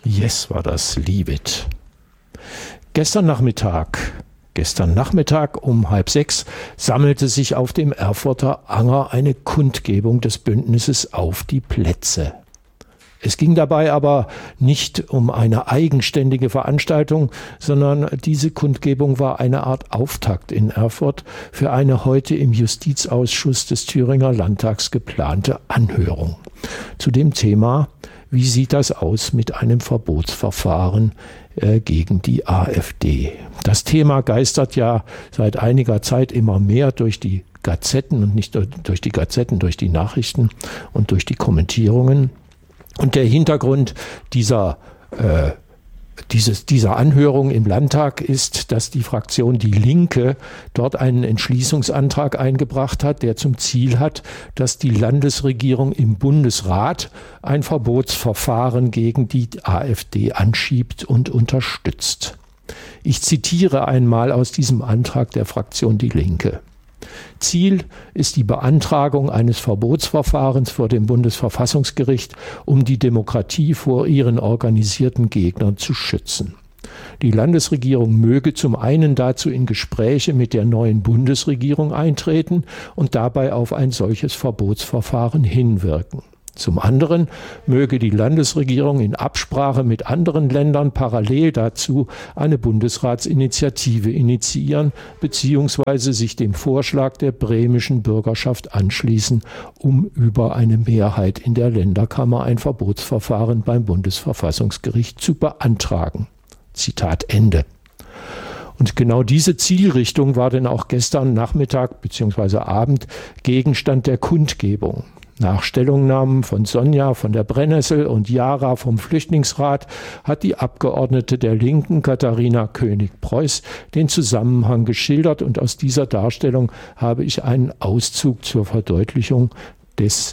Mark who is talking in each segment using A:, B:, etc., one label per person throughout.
A: Yes war das, Leave It. Gestern Nachmittag um 5:30 sammelte sich auf dem Erfurter Anger eine Kundgebung des Bündnisses auf die Plätze. Es ging dabei aber nicht um eine eigenständige Veranstaltung, sondern diese Kundgebung war eine Art Auftakt in Erfurt für eine heute im Justizausschuss des Thüringer Landtags geplante Anhörung zu dem Thema: Wie sieht das aus mit einem Verbotsverfahren gegen die AfD? Das Thema geistert ja seit einiger Zeit immer mehr durch die Gazetten und nicht durch die Gazetten, durch die Nachrichten und durch die Kommentierungen. Und der Hintergrund dieser Anhörung im Landtag ist, dass die Fraktion Die Linke dort einen Entschließungsantrag eingebracht hat, der zum Ziel hat, dass die Landesregierung im Bundesrat ein Verbotsverfahren gegen die AfD anschiebt und unterstützt. Ich zitiere einmal aus diesem Antrag der Fraktion Die Linke. Ziel ist die Beantragung eines Verbotsverfahrens vor dem Bundesverfassungsgericht, um die Demokratie vor ihren organisierten Gegnern zu schützen. Die Landesregierung möge zum einen dazu in Gespräche mit der neuen Bundesregierung eintreten und dabei auf ein solches Verbotsverfahren hinwirken. Zum anderen möge die Landesregierung in Absprache mit anderen Ländern parallel dazu eine Bundesratsinitiative initiieren bzw. sich dem Vorschlag der bremischen Bürgerschaft anschließen, um über eine Mehrheit in der Länderkammer ein Verbotsverfahren beim Bundesverfassungsgericht zu beantragen. Zitat Ende. Und genau diese Zielrichtung war denn auch gestern Nachmittag bzw. Abend Gegenstand der Kundgebung. Nach Stellungnahmen von Sonja von der Brennnessel und Jara vom Flüchtlingsrat hat die Abgeordnete der Linken Katharina König-Preuß den Zusammenhang geschildert, und aus dieser Darstellung habe ich einen Auszug zur Verdeutlichung des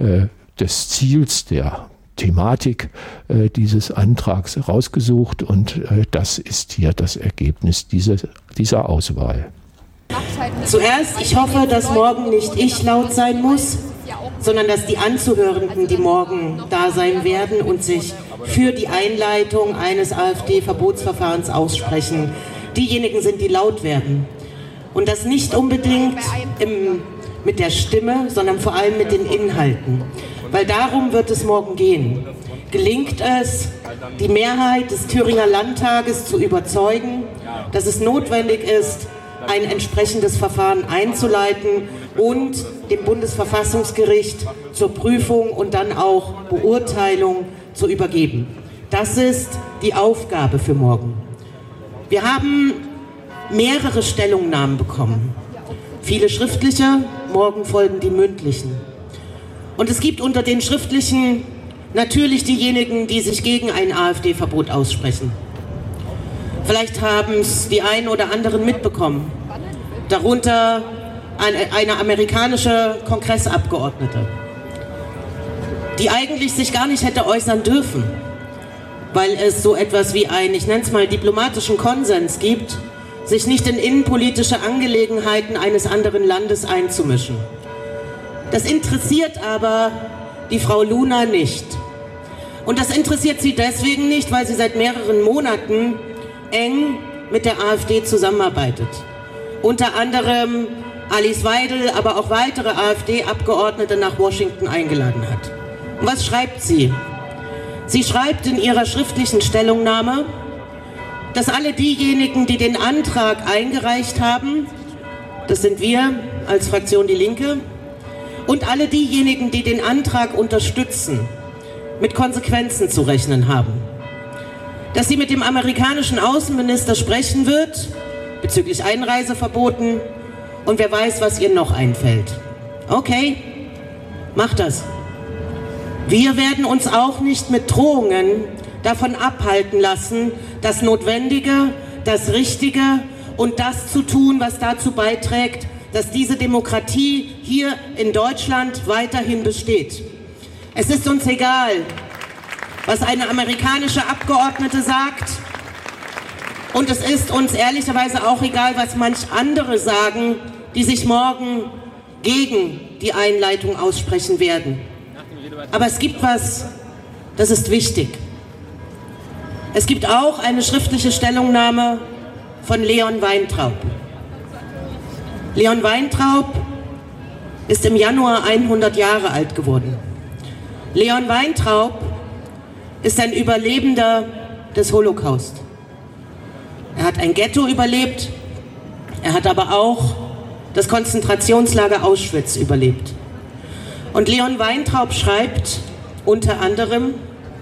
A: Ziels, der Thematik dieses Antrags herausgesucht, und das ist hier das Ergebnis dieser Auswahl.
B: Zuerst, ich hoffe, dass morgen nicht ich laut sein muss, sondern dass die Anzuhörenden, die morgen da sein werden und sich für die Einleitung eines AfD-Verbotsverfahrens aussprechen, diejenigen sind, die laut werden. Und das nicht unbedingt mit der Stimme, sondern vor allem mit den Inhalten. Weil darum wird es morgen gehen. Gelingt es, die Mehrheit des Thüringer Landtages zu überzeugen, dass es notwendig ist, ein entsprechendes Verfahren einzuleiten und dem Bundesverfassungsgericht zur Prüfung und dann auch Beurteilung zu übergeben. Das ist die Aufgabe für morgen. Wir haben mehrere Stellungnahmen bekommen. Viele schriftliche, morgen folgen die mündlichen. Und es gibt unter den schriftlichen natürlich diejenigen, die sich gegen ein AfD-Verbot aussprechen. Vielleicht haben es die einen oder anderen mitbekommen. Darunter eine amerikanische Kongressabgeordnete, die eigentlich sich gar nicht hätte äußern dürfen, weil es so etwas wie einen, ich nenne es mal, diplomatischen Konsens gibt, sich nicht in innenpolitische Angelegenheiten eines anderen Landes einzumischen. Das interessiert aber die Frau Luna nicht. Und das interessiert sie deswegen nicht, weil sie seit mehreren Monaten eng mit der AfD zusammenarbeitet. Unter anderem Alice Weidel, aber auch weitere AfD-Abgeordnete nach Washington eingeladen hat. Und was schreibt sie? Sie schreibt in ihrer schriftlichen Stellungnahme, dass alle diejenigen, die den Antrag eingereicht haben, das sind wir als Fraktion Die Linke, und alle diejenigen, die den Antrag unterstützen, mit Konsequenzen zu rechnen haben. Dass sie mit dem amerikanischen Außenminister sprechen wird, bezüglich Einreiseverboten, und wer weiß, was ihr noch einfällt. Okay, macht das. Wir werden uns auch nicht mit Drohungen davon abhalten lassen, das Notwendige, das Richtige und das zu tun, was dazu beiträgt, dass diese Demokratie hier in Deutschland weiterhin besteht. Es ist uns egal, was eine amerikanische Abgeordnete sagt, und es ist uns ehrlicherweise auch egal, was manch andere sagen, die sich morgen gegen die Einleitung aussprechen werden. Aber es gibt was, das ist wichtig. Es gibt auch eine schriftliche Stellungnahme von Leon Weintraub. Leon Weintraub ist im Januar 100 Jahre alt geworden. Leon Weintraub ist ein Überlebender des Holocaust. Er hat ein Ghetto überlebt, er hat aber auch das Konzentrationslager Auschwitz überlebt. Und Leon Weintraub schreibt unter anderem: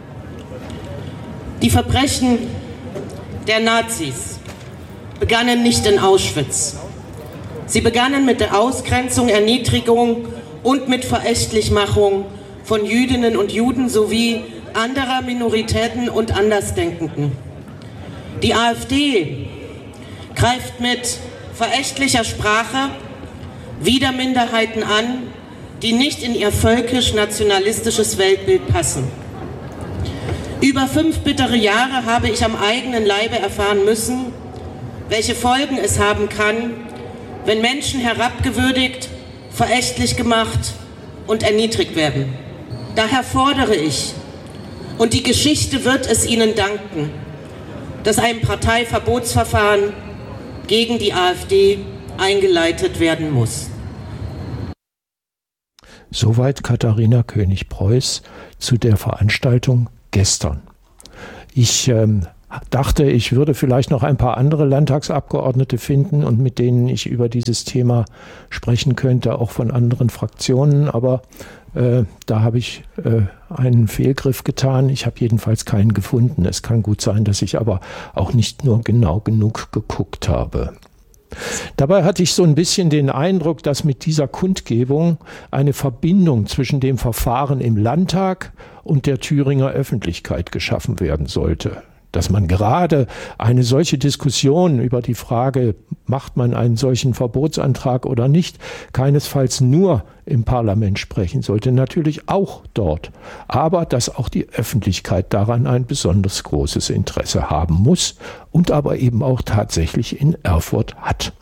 B: Die Verbrechen der Nazis begannen nicht in Auschwitz. Sie begannen mit der Ausgrenzung, Erniedrigung und mit Verächtlichmachung von Jüdinnen und Juden sowie anderer Minoritäten und Andersdenkenden. Die AfD greift mit verächtlicher Sprache wieder Minderheiten an, die nicht in ihr völkisch-nationalistisches Weltbild passen. Über 5 bittere Jahre habe ich am eigenen Leibe erfahren müssen, welche Folgen es haben kann, wenn Menschen herabgewürdigt, verächtlich gemacht und erniedrigt werden. Daher fordere ich, und die Geschichte wird es Ihnen danken, dass ein Parteiverbotsverfahren gegen die AfD eingeleitet werden muss.
A: Soweit Katharina König-Preuß zu der Veranstaltung gestern. Ich dachte, ich würde vielleicht noch ein paar andere Landtagsabgeordnete finden und mit denen ich über dieses Thema sprechen könnte, auch von anderen Fraktionen, aber da habe ich einen Fehlgriff getan. Ich habe jedenfalls keinen gefunden. Es kann gut sein, dass ich aber auch nicht nur genau genug geguckt habe. Dabei hatte ich so ein bisschen den Eindruck, dass mit dieser Kundgebung eine Verbindung zwischen dem Verfahren im Landtag und der Thüringer Öffentlichkeit geschaffen werden sollte. Dass man gerade eine solche Diskussion über die Frage, macht man einen solchen Verbotsantrag oder nicht, keinesfalls nur im Parlament sprechen sollte, natürlich auch dort. Aber dass auch die Öffentlichkeit daran ein besonders großes Interesse haben muss und aber eben auch tatsächlich in Erfurt hat.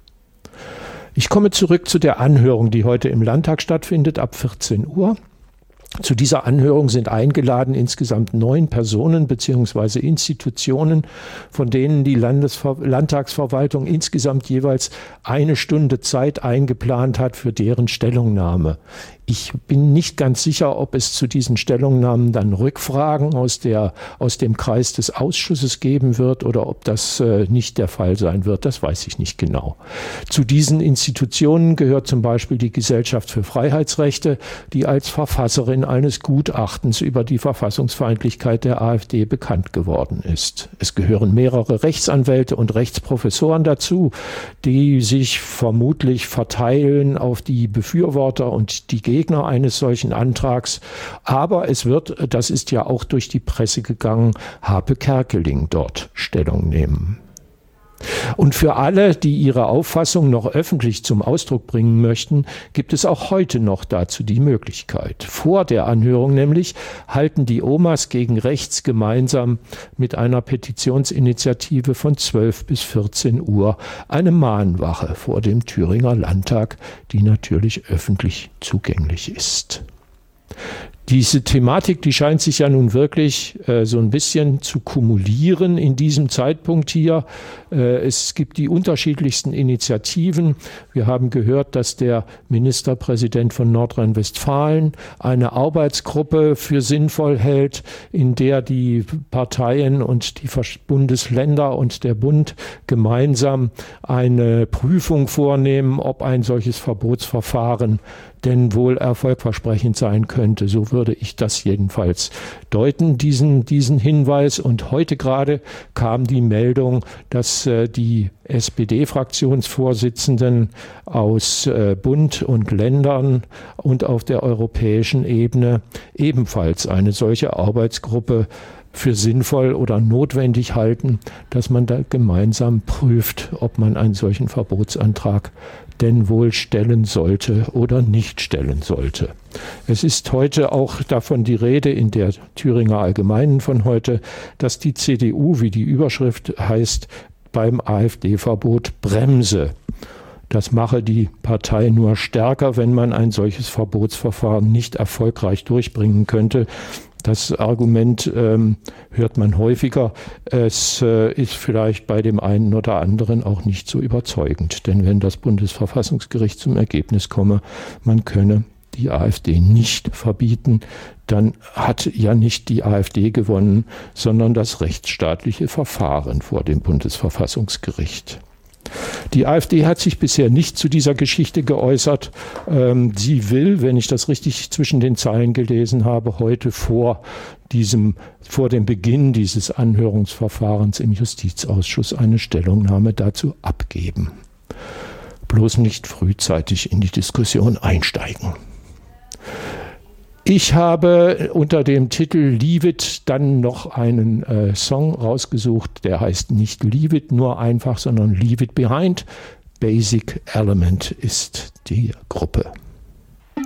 A: Ich komme zurück zu der Anhörung, die heute im Landtag stattfindet, ab 14 Uhr. Zu dieser Anhörung sind eingeladen insgesamt 9 Personen bzw. Institutionen, von denen die Landtagsverwaltung insgesamt jeweils 1 Stunde Zeit eingeplant hat für deren Stellungnahme. Ich bin nicht ganz sicher, ob es zu diesen Stellungnahmen dann Rückfragen aus dem Kreis des Ausschusses geben wird oder ob das nicht der Fall sein wird. Das weiß ich nicht genau. Zu diesen Institutionen gehört zum Beispiel die Gesellschaft für Freiheitsrechte, die als Verfasserin eines Gutachtens über die Verfassungsfeindlichkeit der AfD bekannt geworden ist. Es gehören mehrere Rechtsanwälte und Rechtsprofessoren dazu, die sich vermutlich verteilen auf die Befürworter und die Gegner eines solchen Antrags. Aber es wird, das ist ja auch durch die Presse gegangen, Harpe Kerkeling dort Stellung nehmen. Und für alle, die ihre Auffassung noch öffentlich zum Ausdruck bringen möchten, gibt es auch heute noch dazu die Möglichkeit. Vor der Anhörung nämlich halten die Omas gegen Rechts gemeinsam mit einer Petitionsinitiative von 12 bis 14 Uhr eine Mahnwache vor dem Thüringer Landtag, die natürlich öffentlich zugänglich ist. Diese Thematik, die scheint sich ja nun wirklich so ein bisschen zu kumulieren in diesem Zeitpunkt hier. Es gibt die unterschiedlichsten Initiativen. Wir haben gehört, dass der Ministerpräsident von Nordrhein-Westfalen eine Arbeitsgruppe für sinnvoll hält, in der die Parteien und die Bundesländer und der Bund gemeinsam eine Prüfung vornehmen, ob ein solches Verbotsverfahren denn wohl erfolgversprechend sein könnte. So würde ich das jedenfalls deuten, diesen Hinweis. Und heute gerade kam die Meldung, dass die SPD-Fraktionsvorsitzenden aus Bund und Ländern und auf der europäischen Ebene ebenfalls eine solche Arbeitsgruppe für sinnvoll oder notwendig halten, dass man da gemeinsam prüft, ob man einen solchen Verbotsantrag denn wohl stellen sollte oder nicht stellen sollte. Es ist heute auch davon die Rede in der Thüringer Allgemeinen von heute, dass die CDU, wie die Überschrift heißt, beim AfD-Verbot bremse. Das mache die Partei nur stärker, wenn man ein solches Verbotsverfahren nicht erfolgreich durchbringen könnte. Das Argument hört man häufiger. Es ist vielleicht bei dem einen oder anderen auch nicht so überzeugend. Denn wenn das Bundesverfassungsgericht zum Ergebnis komme, man könne die AfD nicht verbieten, dann hat ja nicht die AfD gewonnen, sondern das rechtsstaatliche Verfahren vor dem Bundesverfassungsgericht. Die AfD hat sich bisher nicht zu dieser Geschichte geäußert. Sie will, wenn ich das richtig zwischen den Zeilen gelesen habe, heute vor dem Beginn dieses Anhörungsverfahrens im Justizausschuss eine Stellungnahme dazu abgeben. Bloß nicht frühzeitig in die Diskussion einsteigen. Ich habe unter dem Titel Leave It dann noch einen Song rausgesucht, der heißt nicht Leave It nur einfach, sondern Leave It Behind. Basic Element ist die Gruppe.